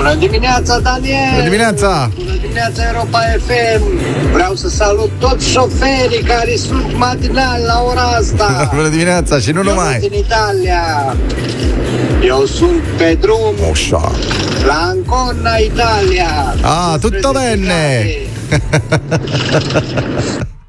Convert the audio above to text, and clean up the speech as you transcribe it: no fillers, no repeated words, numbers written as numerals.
Bună dimineața, Daniel! Bună dimineața! Bună dimineața, Europa FM! Vreau să salut toți șoferii care sunt matinali la ora asta! Bună dimineața și nu numai! Din Italia! Eu sunt pe drum Așa. la Ancona, Italia! Ah, tutto bene!